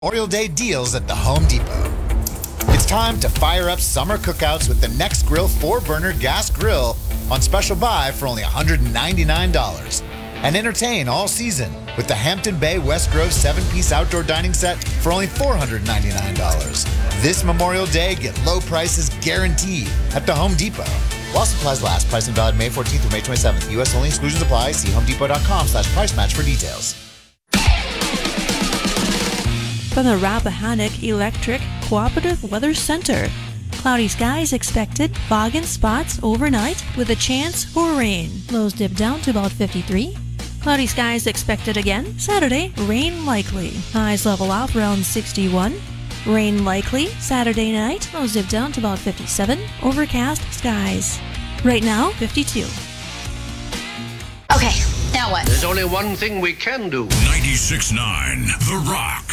Memorial Day deals at the Home Depot. It's time to fire up summer cookouts with the Nextgrill 4-burner gas grill on special buy for only $199. And entertain all season with the Hampton Bay West Grove 7-piece outdoor dining set for only $499. This Memorial Day, get low prices guaranteed at the Home Depot. While supplies last, price and valid May 14th through May 27th. U.S. only, exclusions apply. See homedepot.com/price match for details. From the Rappahannock Electric Cooperative Weather Center. Cloudy skies expected, fog and spots overnight with a chance for rain. Lows dip down to about 53. Cloudy skies expected again. Saturday, rain likely. Highs level out around 61. Rain likely Saturday night. Lows dip down to about 57. Overcast skies. Right now, 52. Okay, now what? There's only one thing we can do. 96.9 The Rock.